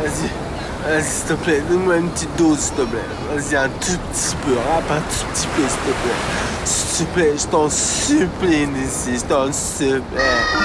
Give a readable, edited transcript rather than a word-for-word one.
Vas-y, s'il te plaît, donne-moi une petite dose, s'il te plaît. Vas-y, un tout petit peu, rap un tout petit peu, s'il te plaît. S'il te plaît, je t'en supplie, Nissi, je t'en supplie.